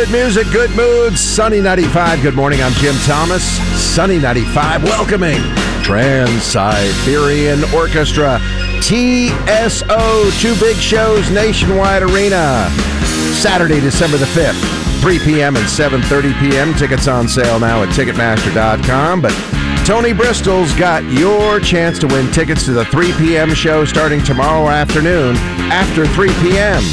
Good music, good moods. Sunny 95. Good morning. I'm Jim Thomas. Sunny 95 welcoming Trans-Siberian Orchestra. TSO. 2 big shows, Nationwide Arena. Saturday, December the 5th, 3 p.m. and 7:30 p.m. Tickets on sale now at Ticketmaster.com. But Tony Bristol's got your chance to win tickets to the 3 p.m. show starting tomorrow afternoon after 3 p.m.